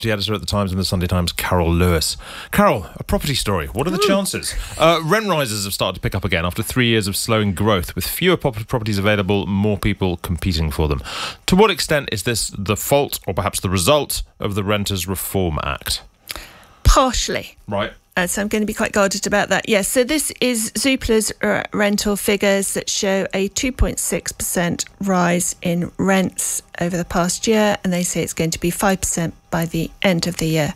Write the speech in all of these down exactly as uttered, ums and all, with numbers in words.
editor at the Times and the Sunday Times, Carol Lewis. Carol, a property story. What are the Ooh. chances? Uh, rent rises have started to pick up again after three years of slowing growth. With fewer properties available, more people competing for them. To what extent is this the fault or perhaps the result of the Renters Reform Act? Partially. Right. Uh, so I'm going to be quite guarded about that. Yes, so this is Zoopla's uh, rental figures that show a two point six percent rise in rents over the past year, and they say it's going to be five percent by the end of the year.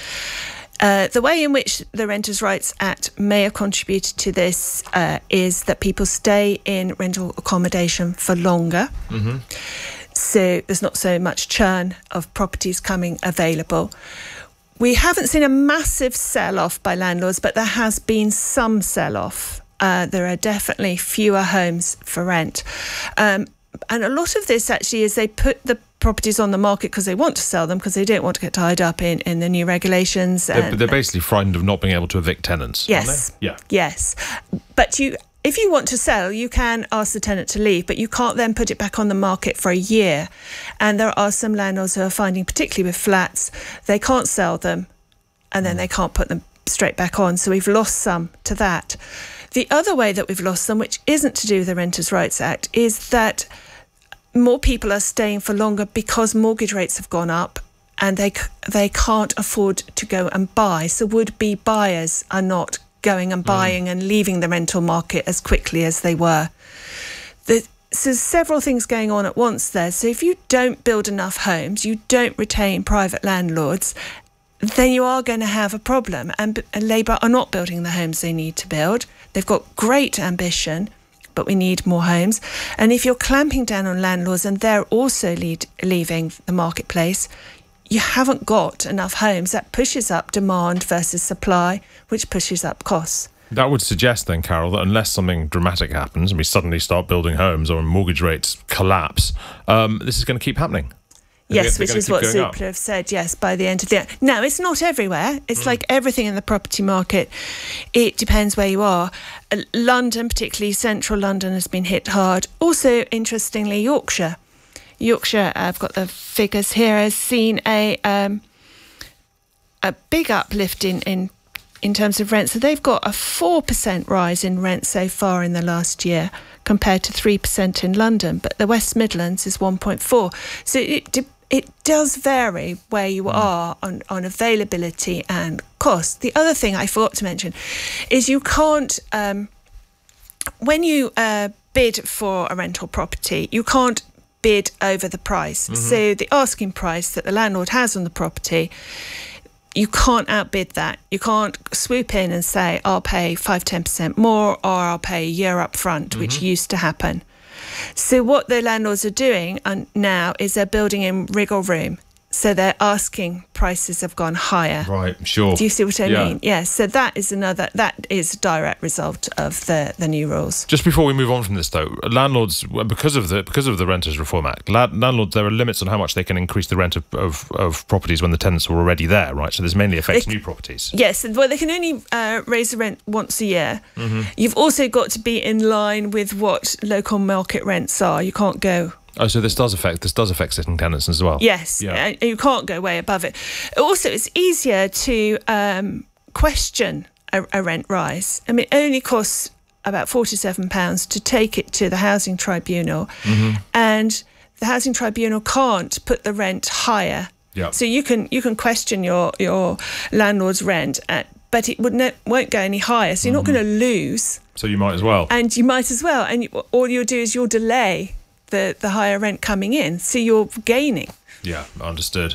Uh, the way in which the Renters' Rights Act may have contributed to this uh, is that people stay in rental accommodation for longer. Mm-hmm. So there's not so much churn of properties coming available. We haven't seen a massive sell-off by landlords, but there has been some sell-off. Uh, there are definitely fewer homes for rent. Um, and a lot of this actually is they put the properties on the market because they want to sell them, because they don't want to get tied up in, in the new regulations. They're, and, they're basically frightened of not being able to evict tenants, yes, aren't they? Yeah. Yes. But you... If you want to sell, you can ask the tenant to leave, but you can't then put it back on the market for a year. And there are some landlords who are finding, particularly with flats, they can't sell them and then they can't put them straight back on. So we've lost some to that. The other way that we've lost them, which isn't to do with the Renters' Rights Act, is that more people are staying for longer because mortgage rates have gone up and they they can't afford to go and buy. So would-be buyers are not going and buying mm. and leaving the rental market as quickly as they were. The, so several things going on at once there. So if you don't build enough homes, you don't retain private landlords, then you are going to have a problem. And, and Labour are not building the homes they need to build. They've got great ambition, but we need more homes. And if you're clamping down on landlords and they're also lead, leaving the marketplace, you haven't got enough homes. That pushes up demand versus supply, which pushes up costs. That would suggest then, Carol, that unless something dramatic happens and we suddenly start building homes or mortgage rates collapse, um, this is going to keep happening. They're yes, which is what Zoopla have said, yes, by the end of the year. Now, it's not everywhere. It's mm. like everything in the property market. It depends where you are. Uh, London, particularly central London, has been hit hard. Also, interestingly, Yorkshire. Yorkshire, I've got the figures here, has seen a um, a big uplift in, in in terms of rent. So they've got a four percent rise in rent so far in the last year compared to three percent in London. But the West Midlands is one point four. So it it does vary where you mm. are on, on availability and cost. The other thing I forgot to mention is you can't, um, when you uh, bid for a rental property, you can't bid over the price. Mm-hmm. So the asking price that the landlord has on the property, you can't outbid that. You can't swoop in and say, I'll pay five, ten percent more, or I'll pay a year up front, mm-hmm. which used to happen. So what the landlords are doing now is they're building in wriggle room. So they're asking prices have gone higher. Right, sure. Do you see what I yeah. mean? Yes. Yeah, so that is another, that is a direct result of the, the new rules. Just before we move on from this, though, landlords, because of the because of the Renters Reform Act, landlords, there are limits on how much they can increase the rent of, of, of properties when the tenants are already there, right? So this mainly affects they, new properties. Yes, well, they can only uh, raise the rent once a year. Mm-hmm. You've also got to be in line with what local market rents are. You can't go... Oh, so this does affect this does affect sitting tenants as well. Yes, yeah. uh, you can't go way above it. Also, it's easier to um, question a, a rent rise. I mean, it only costs about forty-seven pounds to take it to the Housing Tribunal, mm-hmm. and the Housing Tribunal can't put the rent higher. Yeah. So you can you can question your your landlord's rent, at, but it would ne- won't go any higher. So you're mm-hmm. not going to lose. So you might as well. And you might as well. And you, all you'll do is you'll delay the the higher rent coming in, so you're gaining. Yeah, understood.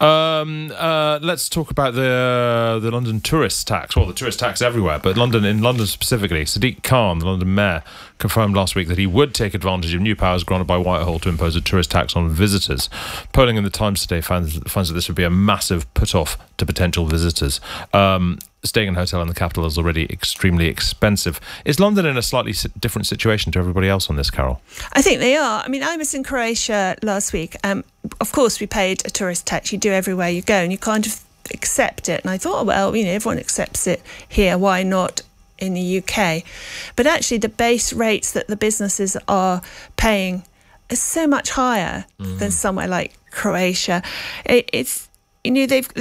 Um, uh, let's talk about the uh, the London tourist tax. Well, the tourist tax everywhere, but London in London specifically. Sadiq Khan, the London mayor, confirmed last week that he would take advantage of new powers granted by Whitehall to impose a tourist tax on visitors. Polling in the Times today finds, finds that this would be a massive put-off to potential visitors. Um, staying in a hotel in the capital is already extremely expensive. Is London in a slightly different situation to everybody else on this, Carol? I think they are. I mean, I was in Croatia last week. Um, of course, we paid a tourist tax. You do everywhere you go, and you kind of accept it. And I thought, oh, well, you know, everyone accepts it here. Why not in the U K? But actually, the base rates that the businesses are paying is so much higher mm. than somewhere like Croatia. It, it's you know, they've